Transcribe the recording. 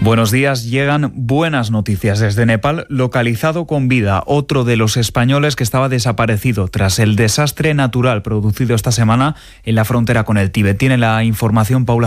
Buenos días, llegan buenas noticias desde Nepal, localizado con vida otro de los españoles que estaba desaparecido tras el desastre natural producido esta semana en la frontera con el Tíbet. Tiene la información Paula